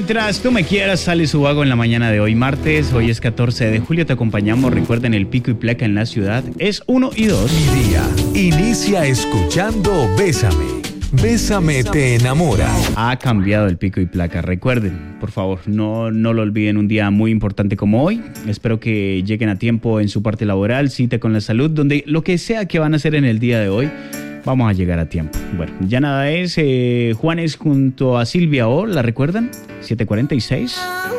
Mientras tú me quieras, sale Subago en la mañana de hoy, martes. Hoy es 14 de julio, te acompañamos. Recuerden, el pico y placa en la ciudad es 1 y 2. Mi día inicia escuchando Bésame. Bésame te enamora. Ha cambiado el pico y placa. Recuerden, por favor, no lo olviden, un día muy importante como hoy. Espero que lleguen a tiempo en su parte laboral, cita con la salud, donde lo que sea que van a hacer en el día de hoy, vamos a llegar a tiempo. Bueno, ya nada es. Juanes junto a Silvia O, ¿la recuerdan? 7:46.